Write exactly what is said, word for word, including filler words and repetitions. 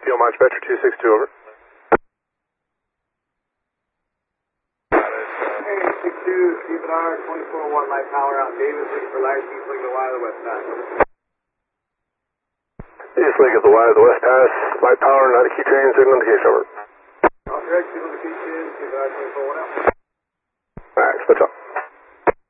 Feel much better, two six two, over. Hey, six two, Stephen R, twenty-four one, light power out Davis, looking for light, east link of the Y to the west pass. East link of the Y to the west pass, light power, not a key train, signal indication, over. All correct, signal indication, Stephen R, twenty-four one out. Alright, switch off.